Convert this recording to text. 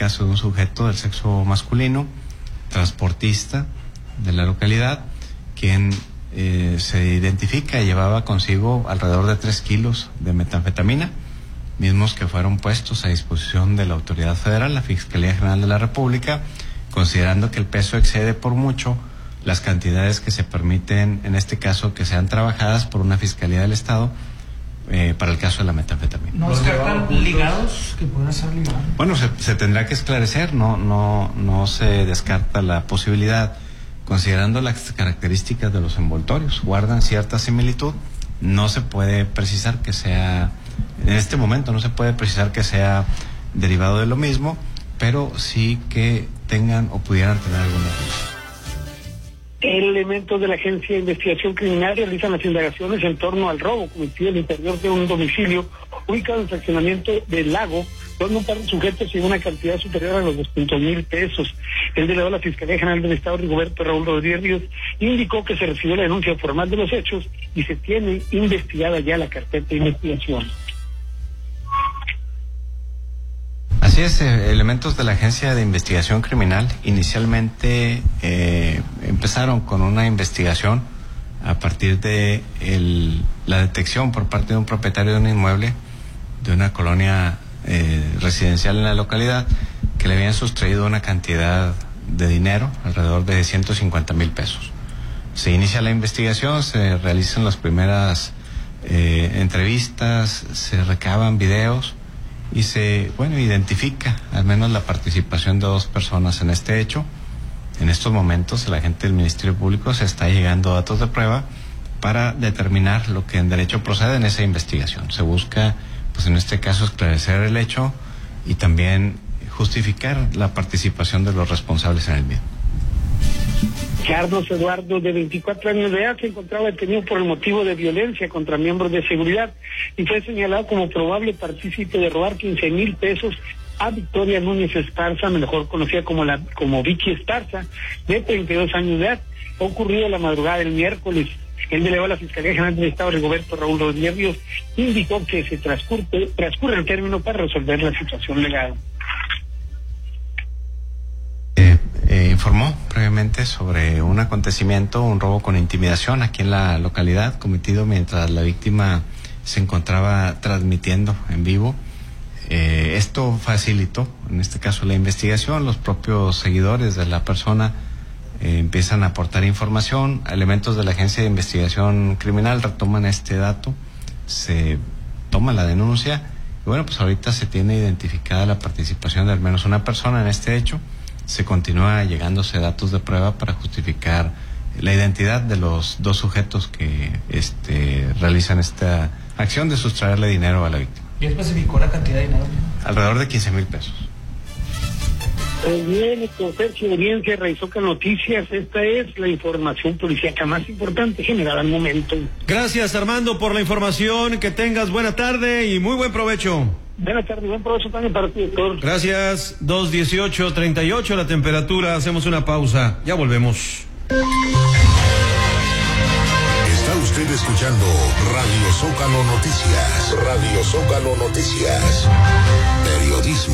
caso de un sujeto del sexo masculino, transportista de la localidad, quien se identifica y llevaba consigo alrededor de 3 kilos de metanfetamina, mismos que fueron puestos a disposición de la autoridad federal, la Fiscalía General de la República, considerando que el peso excede por mucho las cantidades que se permiten, en este caso, que sean trabajadas por una Fiscalía del Estado para el caso de la metanfetamina. ¿No descartan ligados? ¿Que puedan ser ligados? Bueno, se tendrá que esclarecer, no se descarta la posibilidad, considerando las características de los envoltorios, guardan cierta similitud, no se puede precisar que sea, en este momento no se puede precisar que sea derivado de lo mismo, pero sí que tengan o pudieran tener alguna relación. Elementos de la Agencia de Investigación Criminal realizan las indagaciones en torno al robo cometido en el interior de un domicilio ubicado en el fraccionamiento del Lago, donde un par de sujetos llegó una cantidad superior a los 200,000 pesos. El delegado de la Fiscalía General del Estado, Rigoberto Raúl Rodríguez Ríos, indicó que se recibió la denuncia formal de los hechos y se tiene investigada ya la carpeta de investigación. Así es, elementos de la Agencia de Investigación Criminal inicialmente empezaron con una investigación a partir de la detección por parte de un propietario de un inmueble de una colonia residencial en la localidad, que le habían sustraído una cantidad de dinero, alrededor de 150,000 pesos. Se inicia la investigación, se realizan las primeras entrevistas, se recaban videos y se identifica al menos la participación de 2 personas en este hecho. En estos momentos el agente del Ministerio Público se está llegando datos de prueba para determinar lo que en derecho procede en esa investigación. Se busca, pues en este caso, esclarecer el hecho y también justificar la participación de los responsables en el mismo. Carlos Eduardo, de 24 años de edad, se encontraba detenido por el motivo de violencia contra miembros de seguridad y fue señalado como probable partícipe de robar 15,000 pesos a Victoria Núñez Esparza, mejor conocida como Vicky Esparza, de 32 años de edad. Ocurrido la madrugada del miércoles. El delegado de la Fiscalía General del Estado, Rigoberto Raúl Rodríguez Ríos, indicó que se transcurre el término para resolver la situación legal. Informó previamente sobre un acontecimiento, un robo con intimidación aquí en la localidad, cometido mientras la víctima se encontraba transmitiendo en vivo. Esto facilitó, en este caso, la investigación. Los propios seguidores de la persona empiezan a aportar información. Elementos de la Agencia de Investigación Criminal retoman este dato, se toma la denuncia y pues ahorita se tiene identificada la participación de al menos una persona en este hecho. Se continúa llegándose datos de prueba para justificar la identidad de los 2 sujetos que realizan esta acción de sustraerle dinero a la víctima. ¿Y especificó la cantidad de dinero? Alrededor de 15,000 pesos. Bien, el consorcio de audiencia realizó con noticias. Esta es la información policíaca más importante generada al momento. Gracias, Armando, por la información. Que tengas buena tarde y muy buen provecho. Buenas tardes, buen provecho también para ti, doctor. Gracias. 2:18:38 la temperatura. Hacemos una pausa. Ya volvemos. Está usted escuchando Radio Zócalo Noticias. Radio Zócalo Noticias. Periodismo